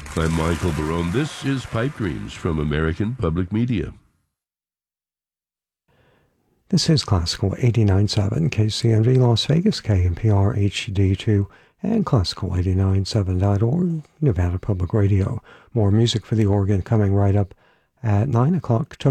I'm Michael Barone. This is Pipe Dreams from American Public Media. This is Classical 89.7 KCNV Las Vegas, KNPR HD2, and Classical897.org, Nevada Public Radio. More music for the organ coming right up at 9 o'clock tomorrow.